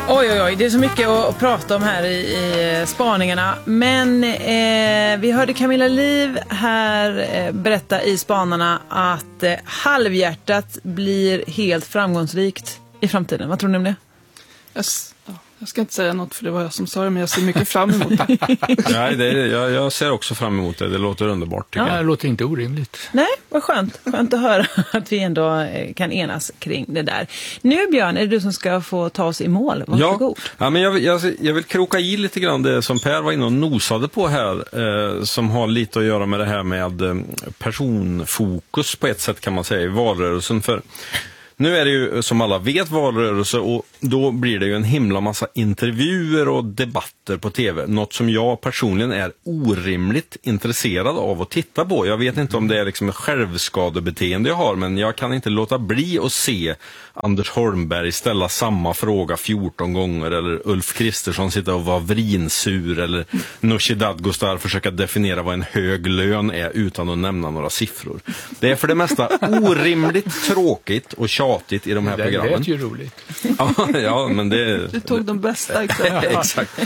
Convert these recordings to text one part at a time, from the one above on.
Oj, det är så mycket att prata om här i spaningarna. Men vi hörde Camilla Liv här berätta i spanarna att halvhjärtat blir helt framgångsrikt i framtiden. Vad tror ni om det? Jag ska inte säga något för det var jag som sa det, men jag ser mycket fram emot det. Nej, jag ser också fram emot det. Det låter underbart tycker jag. Det låter inte orimligt. Nej, vad skönt. Skönt att höra att vi ändå kan enas kring det där. Nu Björn, är det du som ska få ta oss i mål. Varsågod. Ja, men jag vill kroka i lite grann det som Per var inne och nosade på här, som har lite att göra med det här med personfokus på ett sätt kan man säga i valrörelsen. För nu är det ju som alla vet valrörelse och då blir det ju en himla massa intervjuer och debatter på tv. Något som jag personligen är orimligt intresserad av att titta på. Jag vet inte om det är liksom ett självskadebeteende jag har, men jag kan inte låta bli att se Anders Holmberg ställa samma fråga 14 gånger eller Ulf Kristersson sitta och vara vrinsur eller Nooshi Dadgostar försöka definiera vad en hög lön är utan att nämna några siffror. Det är för det mesta orimligt tråkigt och tjatigt i de här programmen. Det lät ju roligt. Ja, men det... Du tog de bästa exemplen. Exakt.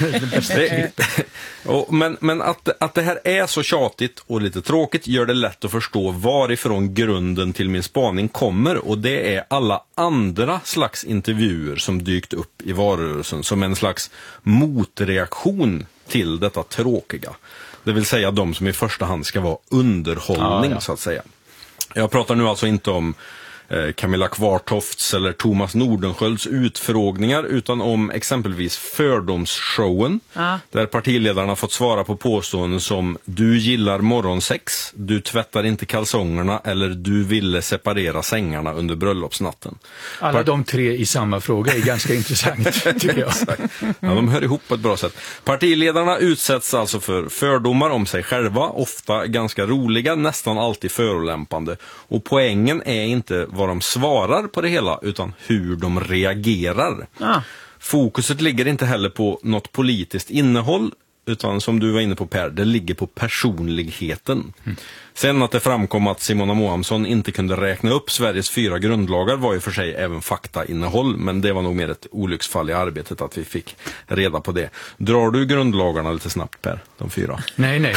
Men att det här är så tjatigt och lite tråkigt gör det lätt att förstå varifrån grunden till min spaning kommer, och det är alla andra slags intervjuer som dykt upp i valrörelsen som en slags motreaktion till detta tråkiga. Det vill säga de som i första hand ska vara underhållning så att säga. Jag pratar nu alltså inte om Camilla Kvartofts eller Thomas Nordenskölds utfrågningar utan om exempelvis fördomsshowen där partiledarna fått svara på påståenden som du gillar morgonsex, du tvättar inte kalsongerna eller du ville separera sängarna under bröllopsnatten. Alla de tre i samma fråga är ganska intressant tycker jag. Ja, de hör ihop på ett bra sätt. Partiledarna utsätts alltså för fördomar om sig själva, ofta ganska roliga, nästan alltid förolämpande. Och poängen är inte vad de svarar på det hela utan hur de reagerar. Fokuset ligger inte heller på något politiskt innehåll utan som du var inne på Per, det ligger på personligheten. Sen att det framkom att Simona Mohamsson inte kunde räkna upp Sveriges 4 grundlagar var ju för sig även faktainnehåll, men det var nog mer ett olycksfall i arbetet att vi fick reda på det. Drar du grundlagarna lite snabbt Per, de 4? Nej.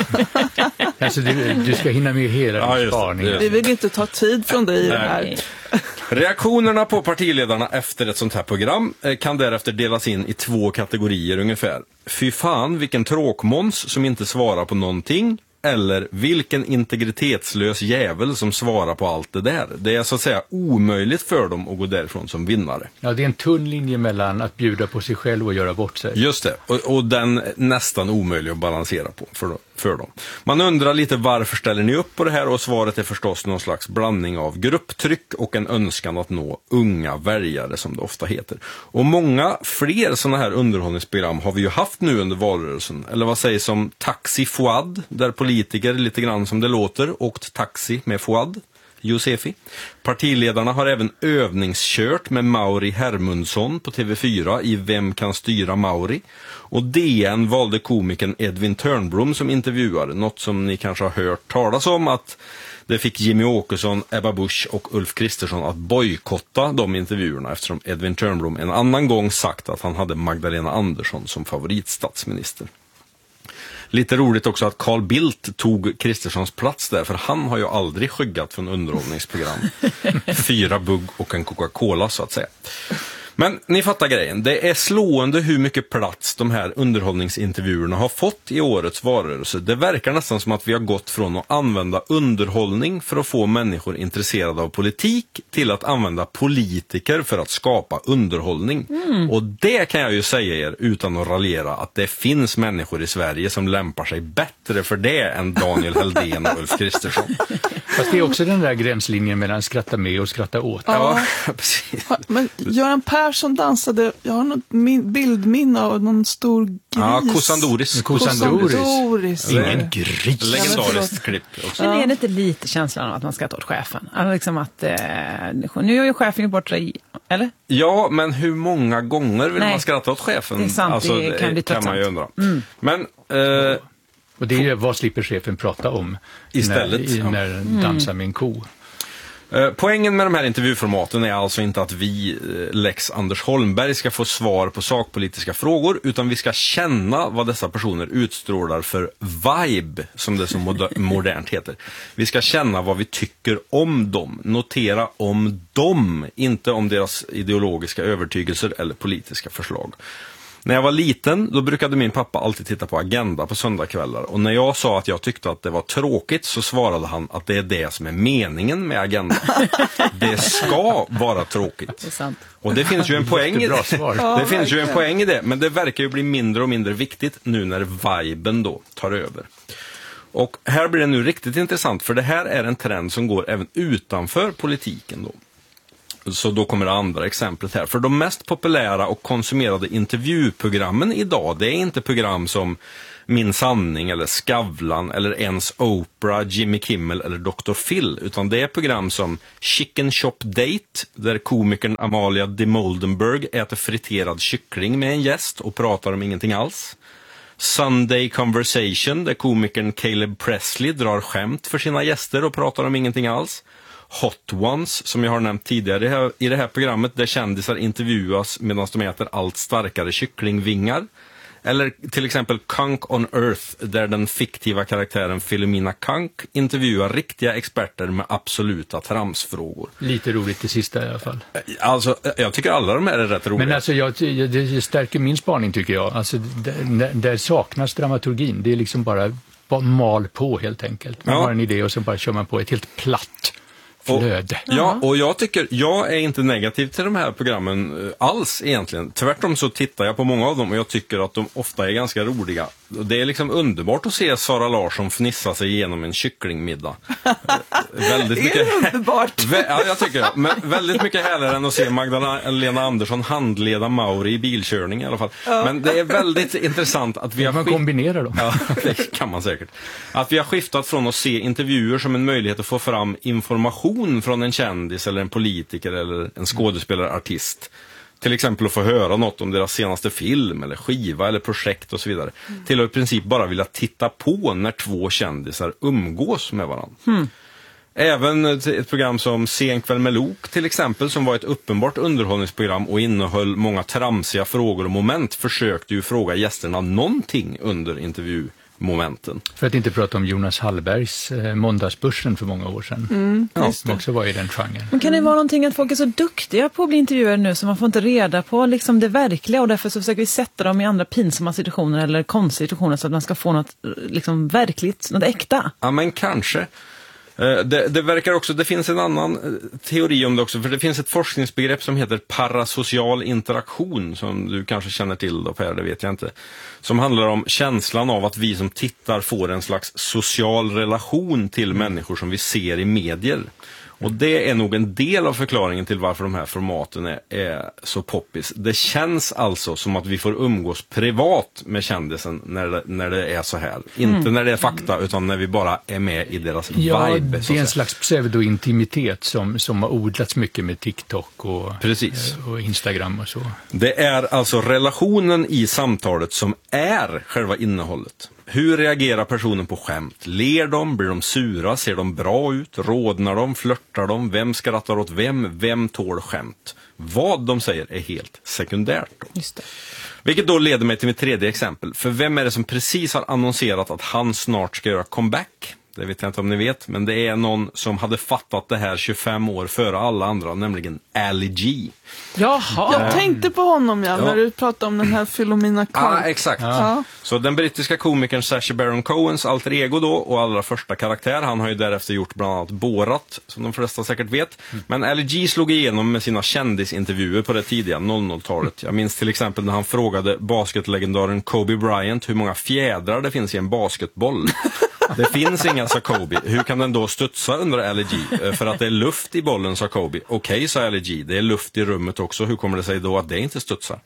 Alltså du ska hinna med hela din spaning. Vi vill inte ta tid från dig i det här. Reaktionerna på partiledarna efter ett sånt här program kan därefter delas in i 2 kategorier ungefär. Fy fan, vilken tråkmåns som inte svarar på någonting. Eller vilken integritetslös jävel som svarar på allt det där. Det är så att säga omöjligt för dem att gå därifrån som vinnare. Ja, det är en tunn linje mellan att bjuda på sig själv och göra bort sig. Just det, och den nästan omöjlig att balansera på för dem. Man undrar lite varför ställer ni upp på det här, och svaret är förstås någon slags blandning av grupptryck och en önskan att nå unga väljare som det ofta heter. Och många fler sådana här underhållningsprogram har vi ju haft nu under valrörelsen. Eller vad sägs om Taxi Fouad, där politiker lite grann som det låter åkt taxi med Fouad Josefi. Partiledarna har även övningskört med Mauri Hermundsson på TV4 i Vem kan styra Mauri? Och DN valde komikern Edvin Törnblom som intervjuare, något som ni kanske har hört talas om, att det fick Jimmy Åkesson, Ebba Busch och Ulf Kristersson att bojkotta de intervjuerna eftersom Edvin Törnblom en annan gång sagt att han hade Magdalena Andersson som favoritstatsminister. Lite roligt också att Carl Bildt tog Kristerssons plats där, för han har ju aldrig skyggat från underhållningsprogram. 4 bugg och en Coca-Cola så att säga. Men ni fattar grejen, det är slående hur mycket plats de här underhållningsintervjuerna har fått i årets valrörelse. Det verkar nästan som att vi har gått från att använda underhållning för att få människor intresserade av politik till att använda politiker för att skapa underhållning. Och det kan jag ju säga er utan att raljera, att det finns människor i Sverige som lämpar sig bättre för det än Daniel Heldén och Ulf Kristersson. Fast det är också den där gränslinjen mellan skratta med och skratta åt. Ja, precis. Men Göran Persson dansade, jag har något bildminne av någon stor gris. Ja, Kosandoris. Ingen gris. Legendariskt klipp också. Men är det inte lite känslan av att man ska ta åt chefen? Alltså liksom att, nu är ju chefen borta eller? Ja, men hur många gånger vill man skratta åt chefen? Det är sant, alltså, det kan bli kan man ju undra. Men... och det är vad slipper chefen prata om istället när dansar med en ko. Poängen med de här intervjuformaten är alltså inte att vi, Lex Anders Holmberg, ska få svar på sakpolitiska frågor, utan vi ska känna vad dessa personer utstrålar för vibe, som det så modernt heter. Vi ska känna vad vi tycker om dem, notera om dem, inte om deras ideologiska övertygelser eller politiska förslag. När jag var liten, då brukade min pappa alltid titta på Agenda på söndagskvällar. Och när jag sa att jag tyckte att det var tråkigt, så svarade han att det är det som är meningen med Agenda. Det ska vara tråkigt. Det är sant. Och det finns ju en poäng i det. Det finns ju en poäng i det, men det verkar ju bli mindre och mindre viktigt nu när viben då tar över. Och här blir det nu riktigt intressant, för det här är en trend som går även utanför politiken då. Så då kommer det andra exemplet här. För de mest populära och konsumerade intervjuprogrammen idag, det är inte program som Min sanning eller Skavlan eller ens Oprah, Jimmy Kimmel eller Dr. Phil, utan det är program som Chicken Shop Date, där komikern Amalia de Moldenberg äter friterad kyckling med en gäst och pratar om ingenting alls. Sunday Conversation, där komikern Caleb Presley drar skämt för sina gäster och pratar om ingenting alls. Hot Ones, som jag har nämnt tidigare i det här programmet, där kändisar intervjuas medan de äter allt starkare kycklingvingar. Eller till exempel Kunk on Earth, där den fiktiva karaktären Philomena Kunk intervjuar riktiga experter med absoluta tramsfrågor. Lite roligt det sista i alla fall. Alltså, jag tycker alla de här är rätt roliga. Men alltså, det stärker min spaning, tycker jag. Alltså, där saknas dramaturgin. Det är liksom bara mal på, helt enkelt. Man har en idé och sen bara kör man på ett helt platt flöde. Och jag är inte negativ till de här programmen alls egentligen. Tvärtom så tittar jag på många av dem och jag tycker att de ofta är ganska roliga. Det är liksom underbart att se Sara Larsson fnissa sig igenom en kycklingmiddag. Väldigt mycket. Är det underbart? Ja, jag tycker det. Men väldigt mycket härligare än att se Magdalena Andersson handleda Mauri i bilkörning i alla fall. Ja. Men det är väldigt intressant att vi har... Man kombinerar dem. Ja, det kan man säkert. Att vi har skiftat från att se intervjuer som en möjlighet att få fram information från en kändis eller en politiker eller en skådespelare-artist. Till exempel att få höra något om deras senaste film eller skiva eller projekt och så vidare. Till att i princip bara vilja titta på när två kändisar umgås med varandra. Även ett program som Sen kväll med Lok till exempel, som var ett uppenbart underhållningsprogram och innehöll många tramsiga frågor och moment, försökte ju fråga gästerna någonting under intervjumomenten. För att inte prata om Jonas Hallbergs Måndagsbörsen för många år sedan. Som också var i den genren. Men kan det vara någonting att folk är så duktiga på att bli intervjuade nu så man får inte reda på liksom det verkliga, och därför så försöker vi sätta dem i andra pinsamma situationer eller konstiga situationer så att man ska få något liksom verkligt, något äkta? Ja, men kanske. Det verkar också, det finns en annan teori om det också, för det finns ett forskningsbegrepp som heter parasocial interaktion, som du kanske känner till då, Per, det vet jag inte, som handlar om känslan av att vi som tittar får en slags social relation till människor som vi ser i medier. Och det är nog en del av förklaringen till varför de här formaten är så poppis. Det känns alltså som att vi får umgås privat med kändisen när det är så här. Inte när det är fakta, utan när vi bara är med i deras vibe. Det är en slags pseudointimitet som har odlats mycket med TikTok och Instagram och så. Det är alltså relationen i samtalet som är själva innehållet. Hur reagerar personen på skämt? Ler de? Blir de sura? Ser de bra ut? Rådnar de? Flörtar de? Vem skrattar åt vem? Vem tål skämt? Vad de säger är helt sekundärt då. Just det. Vilket då leder mig till mitt tredje exempel. För vem är det som precis har annonserat att han snart ska göra comeback? Det vet jag inte om ni vet, men det är någon som hade fattat det här 25 år före alla andra, nämligen Ali G. Jaha. Jag tänkte på honom när du pratade om den här Philomena Kunk. Ja, exakt. Ja. Så den brittiska komikern Sacha Baron Cohens alter ego då, och allra första karaktär, han har ju därefter gjort bland annat Borat, som de flesta säkert vet. Men Ali G slog igenom med sina kändisintervjuer på det tidiga 00-talet. Jag minns till exempel när han frågade basketlegendaren Kobe Bryant hur många fjädrar det finns i en basketboll. Det finns inga, sa Kobe. Hur kan den då studsa, undrar Ali G? För att det är luft i bollen, sa Kobe. Okej, sa Ali G. Det är luft i rummet också. Hur kommer det sig då att det inte studsar?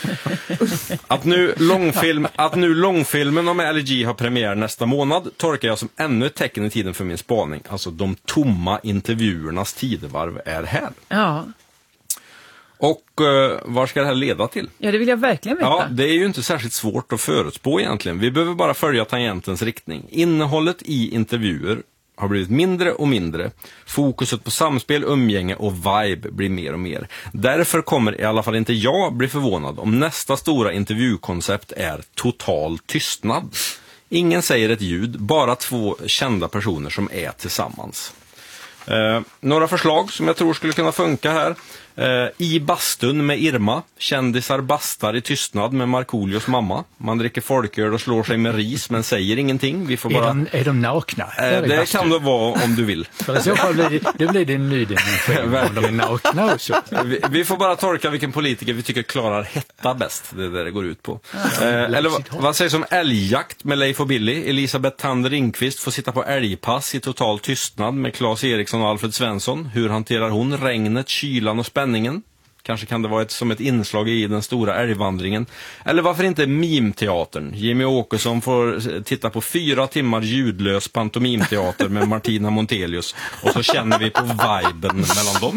Att nu långfilmen om Ali G har premiär nästa månad tolkar jag som ännu ett tecken i tiden för min spaning. Alltså de tomma intervjuernas tidevarv är här. Ja. Och vad ska det här leda till? Ja, det vill jag verkligen veta. Ja, det är ju inte särskilt svårt att förutspå egentligen. Vi behöver bara följa tangentens riktning. Innehållet i intervjuer har blivit mindre och mindre. Fokuset på samspel, umgänge och vibe blir mer och mer. Därför kommer i alla fall inte jag bli förvånad om nästa stora intervjukoncept är total tystnad. Ingen säger ett ljud, bara 2 kända personer som är tillsammans. Några förslag som jag tror skulle kunna funka här. I bastun med Irma. Kändisar bastar i tystnad med Markoolios mamma. Man dricker folköl och slår sig med ris men säger ingenting. Vi får bara... Är de nakna? Det kan det vara om du vill. För i så fall blir det en ny dimension om de är nakna och så. Vi får bara tolka vilken politiker vi tycker klarar hetta bäst. Det är det går ut på. Eller vad sägs om älgjakt med Leif och Billy? Elisabeth Tander Ringqvist får sitta på älgpass i total tystnad med Claes Eriksson och Alfred Svensson. Hur hanterar hon regnet, kylan och spänningen? Kanske kan det vara som ett inslag i den stora älgvandringen. Eller varför inte mimteatern? Jimmy Åkesson får titta på 4 timmar ljudlös pantomimteater med Martina Montelius. Och så känner vi på viben mellan de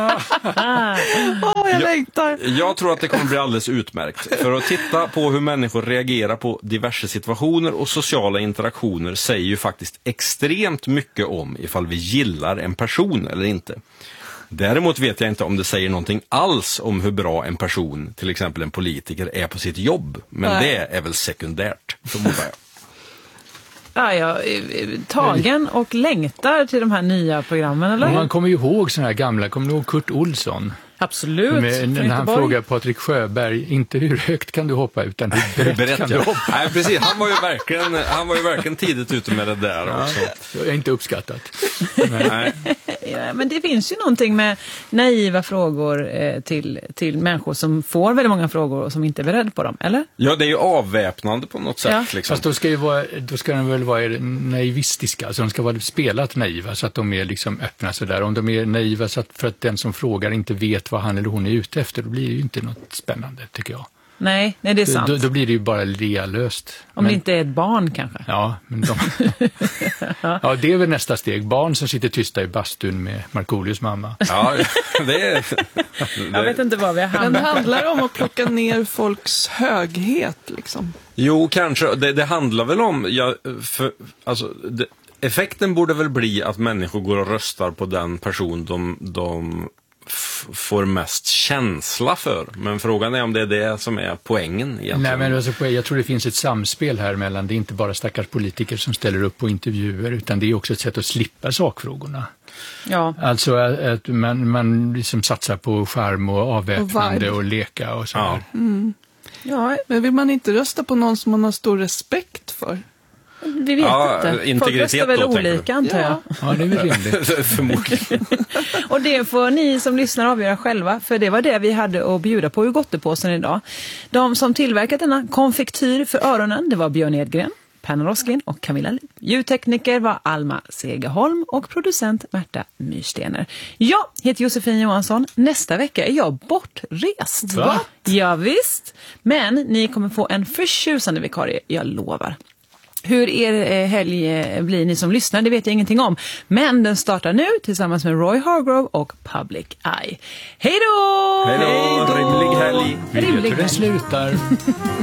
2. Jag längtar. Jag tror att det kommer bli alldeles utmärkt. För att titta på hur människor reagerar på diverse situationer och sociala interaktioner säger ju faktiskt extremt mycket om ifall vi gillar en person eller inte. Däremot vet jag inte om det säger någonting alls om hur bra en person, till exempel en politiker, är på sitt jobb. Men det är väl sekundärt, förmodar jag. Ja, jag är tagen och längtar till de här nya programmen, eller? Man kommer ju ihåg såna här gamla, kommer du ihåg Kurt Olsson? Absolut. När han frågar Patrik Sjöberg, inte hur högt kan du hoppa utan hur brett kan du hoppa? Nej, precis. Han var ju verkligen tidigt ute med det där också. Jag är inte uppskattat. Nej. Ja, men det finns ju någonting med naiva frågor till människor som får väldigt många frågor och som inte är beredda på dem, eller? Ja, det är ju avväpnande på något sätt. Ja. Liksom. Fast då ska de väl vara naivistiska, alltså de ska vara spelat naiva så att de är liksom öppna sådär. Om de är naiva så att för att den som frågar inte vet vad han eller hon är ute efter, då blir det ju inte något spännande, tycker jag. Nej, det är sant. Då blir det ju bara lealöst. Om det inte är ett barn kanske. Ja, men ja, det är väl nästa steg. Barn som sitter tysta i bastun med Markoolios mamma. Ja, det Jag vet inte vad vi har Men hamnat på. handlar det om att plocka ner folks höghet liksom? Jo, kanske. Det handlar väl om... effekten borde väl bli att människor går och röstar på den person de får mest känsla för. Men frågan är om det är det som är poängen egentligen. Nej, men alltså, jag tror det finns ett samspel här mellan, det är inte bara stackars politiker som ställer upp på intervjuer, utan det är också ett sätt att slippa sakfrågorna. Ja. Alltså att man liksom satsar på charm och avväpnande och leka och så här. Ja, Men vill man inte rösta på någon som man har stor respekt för? vi vet inte. Integritet Folk röstar väl då, tänker olika, antar jag. Ja, det är väl rimligt. Förmodligen. Och det får ni som lyssnar avgöra själva, för det var det vi hade att bjuda på i Gottepåsen idag. De som tillverkat denna konfektyr för öronen, det var Björn Edgren, Penna Rosklin och Camilla Liv. Ljudtekniker var Alma Segerholm och producent Märta Myrstener. Jag heter Josefin Johansson. Nästa vecka är jag bortrest. Va? Ja, visst. Men ni kommer få en förtjusande vikarie, jag lovar. Hur er helg blir ni som lyssnar, det vet jag ingenting om. Men den startar nu tillsammans med Roy Hargrove och Public Eye. Hej då! Hej då! Rimlig helg! Vi vet hur den slutar.